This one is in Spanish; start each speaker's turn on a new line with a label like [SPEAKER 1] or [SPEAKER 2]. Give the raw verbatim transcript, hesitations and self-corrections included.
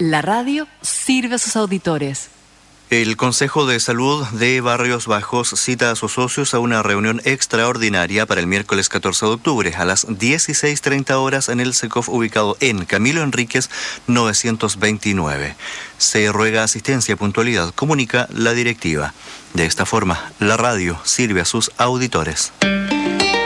[SPEAKER 1] La radio sirve a sus auditores.
[SPEAKER 2] El Consejo de Salud de Barrios Bajos cita a sus socios a una reunión extraordinaria para el miércoles catorce de octubre a las dieciséis treinta horas en el SECOF ubicado en Camilo Enríquez novecientos veintinueve. Se ruega asistencia y puntualidad, comunica la directiva. De esta forma, la radio sirve a sus auditores.